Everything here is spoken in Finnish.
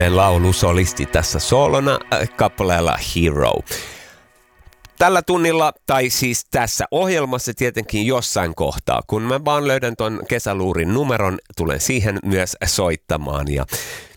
laulusolisti tässä soolona kappaleella Hero. Tällä tunnilla, tai siis tässä ohjelmassa tietenkin jossain kohtaa, kun mä vaan löydän ton kesäluurin numeron, tulen siihen myös soittamaan. Ja